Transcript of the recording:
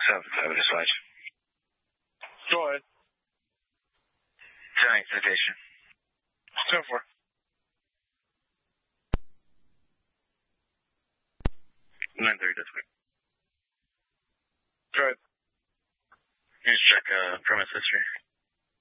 7 dispatch. Go ahead. 10 citation. 10-4. 930 dispatch. Go ahead. Let's check premise history.